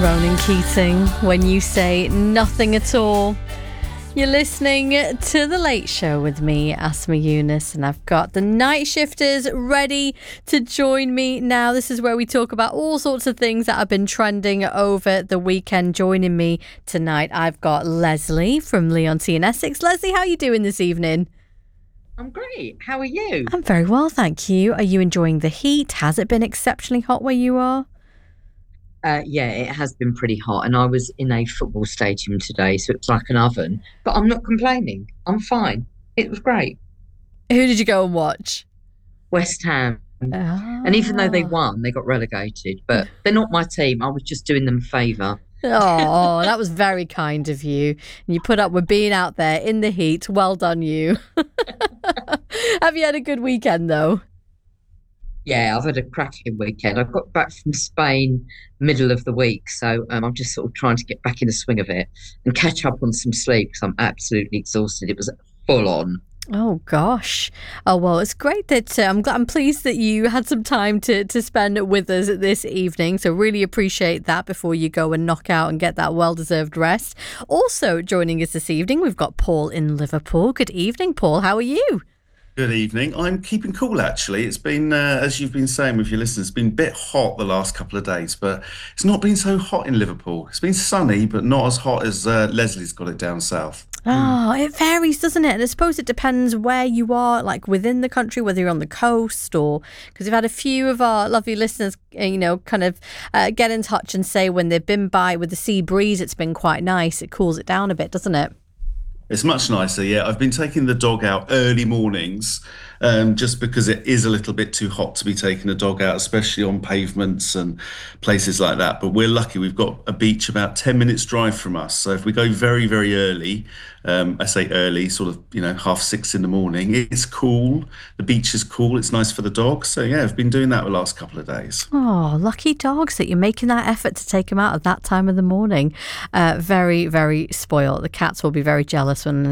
Ronan Keating, When You Say Nothing at All. You're listening to The Late Show with me, Asma Yunus, and I've got the night shifters ready to join me now. This is where we talk about all sorts of things that have been trending over the weekend. Joining me tonight, I've got Leslie from Leontine in Essex. Leslie, how are you doing this evening? I'm great. How are you? I'm very well, thank you. Are you enjoying the heat? Has it been exceptionally hot where you are? Yeah, it has been pretty hot, and I was in a football stadium today, so it's like an oven. But I'm not complaining. I'm fine. It was great. Who did you go and watch? West Ham, and even though they Oh. won, they got relegated. But they're not my team. I was just doing them a favour. Oh, that was very kind of you. And you put up with being out there in the heat. Well done, you. Have you had a good weekend, though? Yeah, I've had a cracking weekend. I got back from Spain middle of the week, so I'm just sort of trying to get back in the swing of it and catch up on some sleep because I'm absolutely exhausted. It was full on. Oh gosh. Oh well, it's great that I'm pleased that you had some time to spend with us this evening. So really appreciate that before you go and knock out and get that well-deserved rest. Also joining us this evening, we've got Paul in Liverpool. Good evening, Paul. How are you? Good evening. I'm keeping cool, actually. It's been, as you've been saying with your listeners, it's been a bit hot the last couple of days, but it's not been so hot in Liverpool. It's been sunny, but not as hot as Leslie's got it down south. Oh, it varies, doesn't it? And I suppose it depends where you are, like within the country, whether you're on the coast or because we've had a few of our lovely listeners, kind of get in touch and say when they've been by with the sea breeze, it's been quite nice. It cools it down a bit, doesn't it? It's much nicer, yeah. I've been taking the dog out early mornings, just because it is a little bit too hot to be taking a dog out, especially on pavements and places like that. But we're lucky we've got a beach about 10 minutes drive from us. So if we go very, very early, I say early, sort of, 6:30 in the morning, it's cool. The beach is cool. It's nice for the dog. So yeah, I've been doing that the last couple of days. Oh, lucky dogs that you're making that effort to take them out at that time of the morning. Very, very spoiled. The cats will be very jealous when